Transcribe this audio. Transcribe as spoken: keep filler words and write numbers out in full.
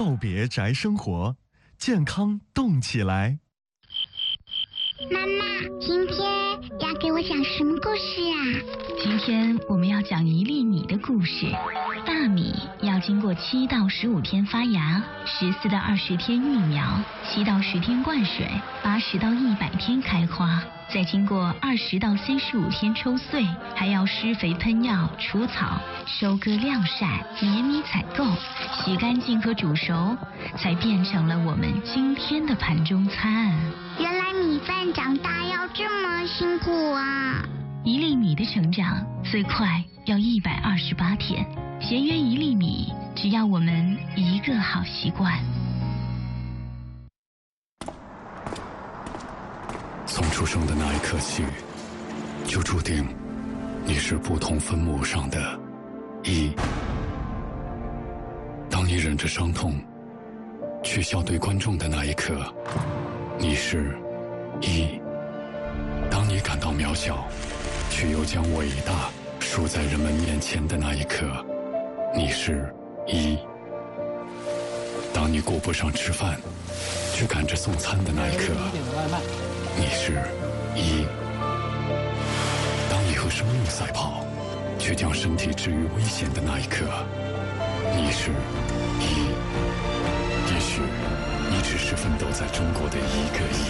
告别宅生活，健康动起来。 妈妈，今天要给我讲什么故事啊？ 今天我们要讲一粒米的故事。大米要经过七到十五天发芽，十四到二十天育苗，七到十天灌水，八十到一百天开花，再经过二十到三十五天抽穗，还要施肥喷药、除草、收割晾晒、碾米采购、洗干净和煮熟，才变成了我们今天的盘中餐。 原来米饭长大要这么辛苦啊！ 一粒米的成长最快要一百二十八天，节约一粒米，只要我们一个好习惯。 从出生的那一刻起，就注定你是不同分母上的一。当你忍着伤痛去笑对观众的那一刻，你是一。当你感到渺小却又将伟大竖在人们面前的那一刻，你是一。当你顾不上吃饭却赶着送餐的那一刻，你是一。当你和生命赛跑却将身体置于危险的那一刻，你是一。也许你只是奋斗在中国的一个一。